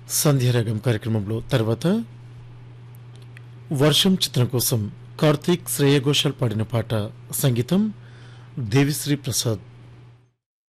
సంధ్యారాగం కార్యక్రమంలో తర్వాత వర్షం చిత్రం కోసం కార్తీక్ శ్రేయ ఘోషాల్ పాడిన పాట సంగీతం దేవిశ్రీ ప్రసాద్.